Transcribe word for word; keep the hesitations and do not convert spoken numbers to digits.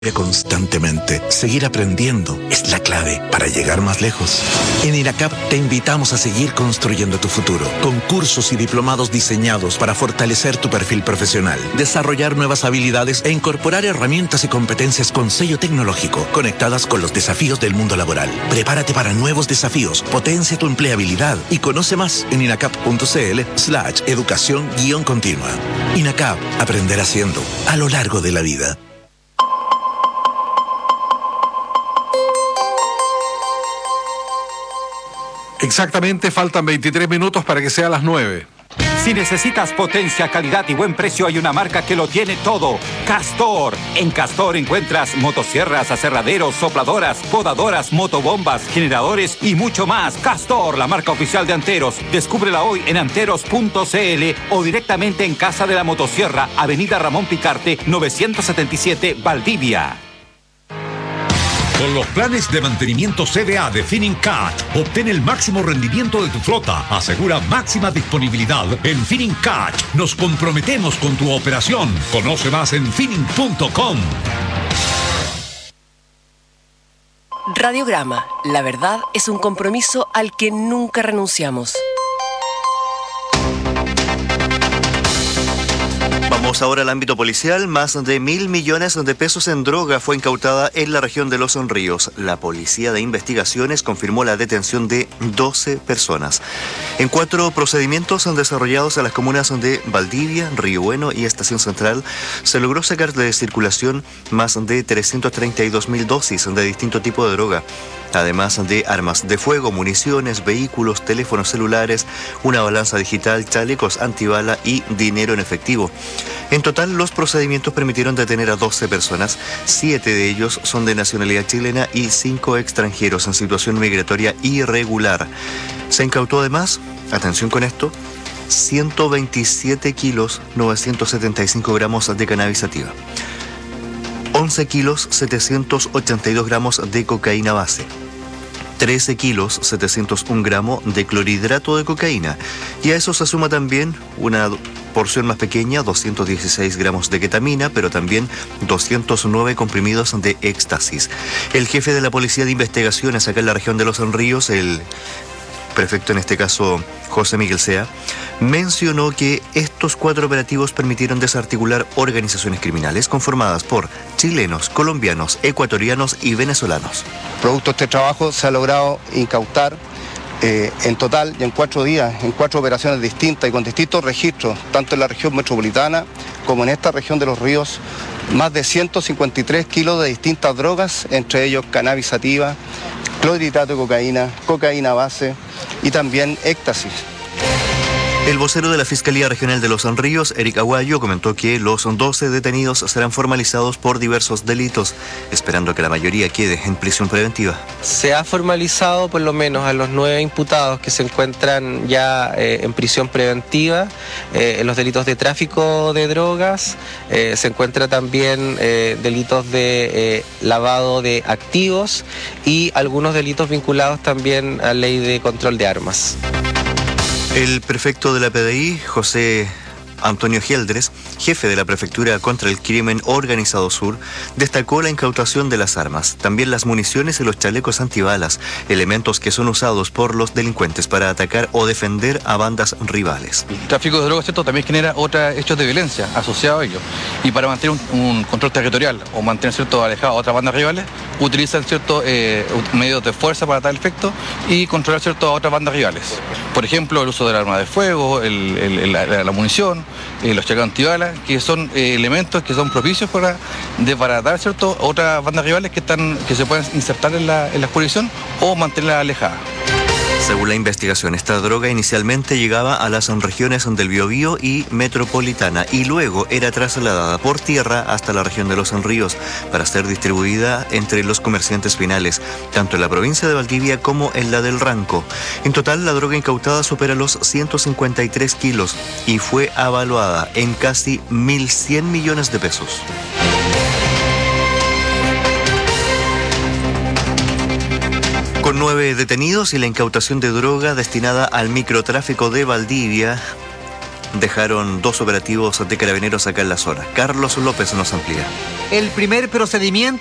Constantemente. Seguir aprendiendo es la clave para llegar más lejos. En INACAP te invitamos a seguir construyendo tu futuro, con cursos y diplomados diseñados para fortalecer tu perfil profesional, desarrollar nuevas habilidades e incorporar herramientas y competencias con sello tecnológico, conectadas con los desafíos del mundo laboral. Prepárate para nuevos desafíos, potencia tu empleabilidad y conoce más en inacap.cl slash educación guión continua. INACAP, aprender haciendo, a lo largo de la vida. Exactamente, faltan veintitrés minutos para que sea las nueve. Si necesitas potencia, calidad y buen precio, hay una marca que lo tiene todo. Castor. En Castor encuentras motosierras, aserraderos, sopladoras, podadoras, motobombas, generadores y mucho más. Castor, la marca oficial de Anteros. Descúbrela hoy en anteros punto cl o directamente en Casa de la Motosierra, Avenida Ramón Picarte, novecientos setenta y siete, Valdivia. Con los planes de mantenimiento C V A de Finincat, obtén el máximo rendimiento de tu flota. Asegura máxima disponibilidad. En Finincat nos comprometemos con tu operación. Conoce más en finin punto com. Radiograma. La verdad es un compromiso al que nunca renunciamos. Vamos ahora al ámbito policial. Más de mil millones de pesos en droga fue incautada en la región de Los Ríos. La Policía de Investigaciones confirmó la detención de doce personas. En cuatro procedimientos desarrollados en las comunas de Valdivia, Río Bueno y Estación Central, se logró sacar de circulación más de trescientas treinta y dos mil dosis de distinto tipo de droga, además de armas de fuego, municiones, vehículos, teléfonos celulares, una balanza digital, chalecos antibala y dinero en efectivo. En total, los procedimientos permitieron detener a doce personas, siete de ellos son de nacionalidad chilena y cinco extranjeros en situación migratoria irregular. Se incautó además, atención con esto, ciento veintisiete kilos novecientos setenta y cinco gramos de cannabis sativa, once kilos setecientos ochenta y dos gramos de cocaína base, trece kilos setecientos un gramos de clorhidrato de cocaína, y a eso se suma también una porción más pequeña, doscientos dieciséis gramos de ketamina, pero también doscientos nueve comprimidos de éxtasis. El jefe de la Policía de Investigaciones acá en la región de Los Ríos, el prefecto en este caso José Miguel Sea, mencionó que estos cuatro operativos permitieron desarticular organizaciones criminales conformadas por chilenos, colombianos, ecuatorianos y venezolanos. Producto de este trabajo se ha logrado incautar eh, en total y en cuatro días, en cuatro operaciones distintas y con distintos registros, tanto en la región metropolitana como en esta región de Los Ríos, más de ciento cincuenta y tres kilos de distintas drogas, entre ellos cannabis sativa, clorhidrato de cocaína, cocaína base y también éxtasis. El vocero de la Fiscalía Regional de Los Ríos, Eric Aguayo, comentó que los doce detenidos serán formalizados por diversos delitos, esperando que la mayoría quede en prisión preventiva. Se ha formalizado por lo menos a los nueve imputados que se encuentran ya eh, en prisión preventiva, eh, en los delitos de tráfico de drogas, eh, se encuentra también eh, delitos de eh, lavado de activos y algunos delitos vinculados también a ley de control de armas. El prefecto de la P D I, José Antonio Geldres, jefe de la Prefectura contra el Crimen Organizado Sur, destacó la incautación de las armas, también las municiones y los chalecos antibalas, elementos que son usados por los delincuentes para atacar o defender a bandas rivales. El tráfico de drogas, ¿cierto?, también genera otros hechos de violencia asociados a ello. Y para mantener un, un control territorial o mantener, cierto, alejado a otras bandas rivales, utilizan, cierto, eh, medios de fuerza para tal efecto y controlar, cierto, a otras bandas rivales. Por ejemplo, el uso del arma de fuego, el, el, la, la munición, eh, los chalecos antibalas, que son eh, elementos que son propicios para desbaratar, ¿cierto?, otras bandas rivales que están que se pueden insertar en la, en la jurisdicción o mantenerla alejada. Según la investigación, esta droga inicialmente llegaba a las regiones del Biobío y Metropolitana y luego era trasladada por tierra hasta la región de Los Ríos para ser distribuida entre los comerciantes finales, tanto en la provincia de Valdivia como en la del Ranco. En total, la droga incautada supera los ciento cincuenta y tres kilos y fue avaluada en casi mil cien millones de pesos. Con nueve detenidos y la incautación de droga destinada al microtráfico de Valdivia, dejaron dos operativos de carabineros acá en la zona. Carlos López nos amplía. El primer procedimiento